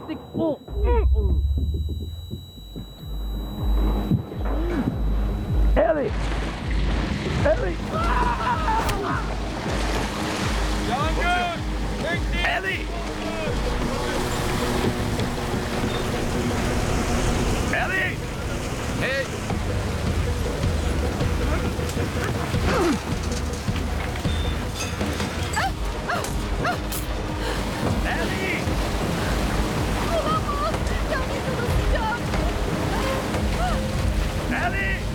pislik. Oh. Ellie! Ellie! Yangın! Teknik! Ellie! Ellie! Hey! Ellie! Olamaz. Yanlış tutacağım. Ellie!